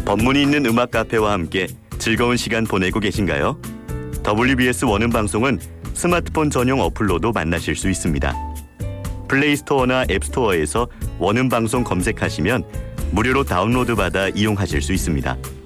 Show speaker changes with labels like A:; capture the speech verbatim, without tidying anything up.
A: 법문이 있는 음악 카페와 함께 즐거운 시간 보내고 계신가요? 더블유비에스 원음방송은 스마트폰 전용 어플로도 만나실 수 있습니다. 플레이스토어나 앱스토어에서 원음방송 검색하시면 무료로 다운로드 받아 이용하실 수 있습니다.